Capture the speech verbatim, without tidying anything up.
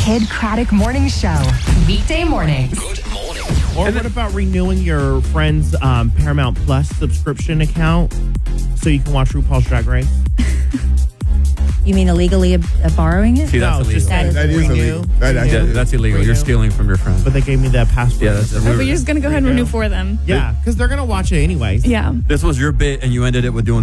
Kid Craddock Morning Show. Weekday mornings. Good morning. Or what about renewing your friend's um, Paramount Plus subscription account so you can watch RuPaul's Drag Race? You mean illegally uh, borrowing it? See, that's No, illegal. just That is That is renew, illegal. That, renew, Yeah, that's illegal. You're renew. stealing from your friend. But they gave me that password. Yeah, that's Oh, but you're just going to go ahead and renew for them. Yeah, because they're going to watch it anyways. Yeah. This was your bit, and you ended it with doing